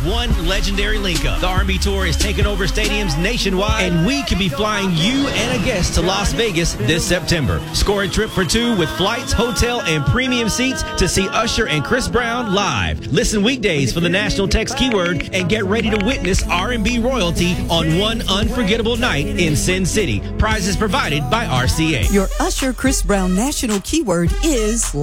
one legendary link-up. The R&B Tour is taking over stadiums nationwide, and we could be flying you and a guest to Las Vegas this September. Score a trip for two with flights, hotel, and premium seats to see Usher and Chris Brown live. Listen weekdays for the national text keyword and get ready to witness R&B royalty on one unforgettable night in Sin City. Prizes provided by RCA. Your Usher Chris Brown national keyword is